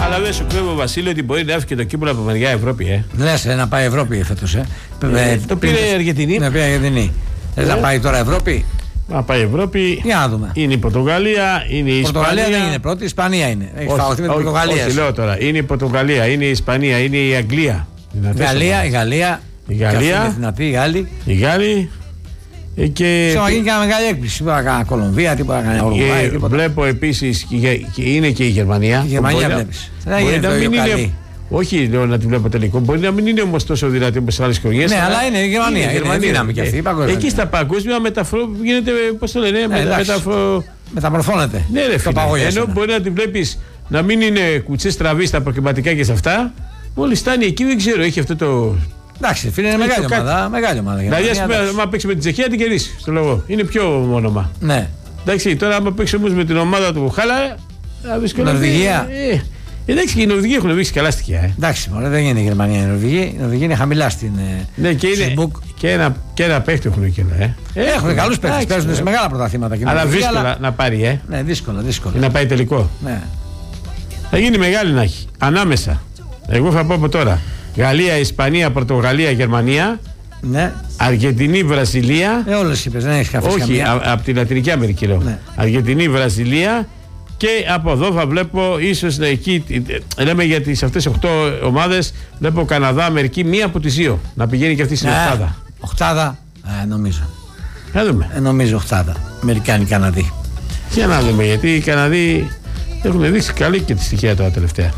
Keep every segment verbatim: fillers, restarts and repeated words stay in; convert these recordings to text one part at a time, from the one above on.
Αλλά δεν σου κρύβω, Βασίλη, ότι μπορεί να έρθει και το κύπελο από μεριά Ευρώπη, ε. Λες να πάει Ευρώπη φέτος, ε. ε, ε το πήρε η Αργεντινή. Ναι, πήρε η Αργεντινή. Ε, να πάει τώρα Ευρώπη. Να πάει Ευρώπη. Για να δούμε. Είναι η Πορτογαλία, είναι η Ισπανία. Πορτογαλία δεν είναι πρώτη, η Ισπανία είναι. Έχει φαγωθεί με την Πορτογαλία. Όχι, λέω τώρα. Είναι η Πορτογαλία, είναι η Ισπανία, είναι η Αγγλία. Η Γαλλία, η Γαλλία. Η Γαλλία. Η Γάλλη. Η Γάλλη. Και... Ξέρω να γίνει και μια μεγάλη έκπληξη. Μπορεί να κάνει Κολομβία, τι μπορεί να κάνει Ουρουγουάη. Βλέπω επίσης και είναι και η Γερμανία. Η Γερμανία βλέπεις. Δεν είναι το ίδιο καλή. Όχι, λέω να τη βλέπω τελικό. Μπορεί να μην είναι όμως τόσο δυνατή όπως άλλες χρονιές. Ναι, αλλά είναι η Γερμανία. Είναι δύναμη και αυτή. Εκεί στα παγκόσμια μεταφρό γίνεται, πώς το λένε, μεταφρό. Μεταμορφώνεται. Ναι, ρε φίλε. Ενώ μπορεί να τη βλέπεις να μην είναι κουτσές τραβή στα προκριματικά και σε αυτά. Μόλις φτάνει εκεί, δεν ξέρω, έχει αυτό το. Εντάξει, φίλε, είναι μεγάλη ομάδα. Μεγάλη ομάδα. Δηλαδή, άμα παίξει με την Τσεχία, την κερδίσει. Στο λόγο. Είναι πιο όνομα. Ναι. Εντάξει, τώρα άμα παίξει όμως με την ομάδα του Χάλα. Νορβηγία. Ε, εντάξει, και οι Νορβηγοί έχουν δείξει καλά στοιχεία. Ε. Εντάξει, μωρέ, δεν είναι η Γερμανία η Νορβηγία. Η Νορβηγία είναι χαμηλά στην. Ναι, και, είναι, και, ένα, και ένα παίχτη έχουν και ένα. Ε. Έχουν καλού παίχτε. Παίζουν σε μεγάλα πρωταθλήματα. Αλλά δύσκολα αλλά... να πάρει, ε. Ναι, δύσκολα, δύσκολα. Και να πάει τελικό. Ναι. Θα γίνει μεγάλη να έχει. Ανάμεσα. Εγώ θα πω από τώρα. Γαλλία, Ισπανία, Πορτογαλία, Γερμανία. Ναι. Αργεντινή, Βραζιλία. Ε, όλες είπες, δεν έχεις καθίσει. Όχι, από τη Λατινική Αμερική λέω. Ναι. Αργεντινή, Βραζιλία. Και από εδώ θα βλέπω ίσως να εκεί. Λέμε για τις αυτές οκτώ ομάδες. Βλέπω Καναδά, Αμερική, μία από τις δύο. Να πηγαίνει και αυτή στην ναι. οκτάδα. Οκτάδα, ε, νομίζω. Να δούμε. Ε, νομίζω οκτάδα. Αμερικάνοι, Καναδοί. Για να δούμε, γιατί οι Καναδοί έχουν δείξει καλή και τη στοιχεία τώρα τελευταία.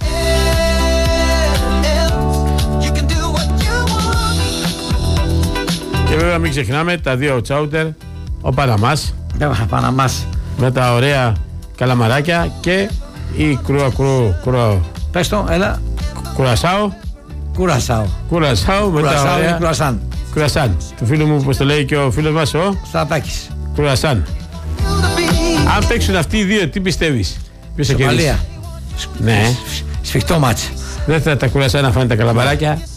Και βέβαια μην ξεχνάμε τα δύο τσάουτερ, ο Παναμάς, Παναμάς με τα ωραία καλαμαράκια και η κρουα κρου κρουα. Πες το, έλα. Κουρασάο. Κουρασάο. Κουρασάο με τα ωραία. Κουρασάν. Κουρασάν. Του φίλου μου, όπως το λέει και ο φίλος μας ο Στρατάκης. Κουρασάν. Αν παίξουν αυτοί οι δύο, τι πιστεύεις? Ποιος θα κερδίσει? Ναι. Σφιχτό μάτς. Δεν θα τα κουρασά να φάνε τα καλαμαράκια.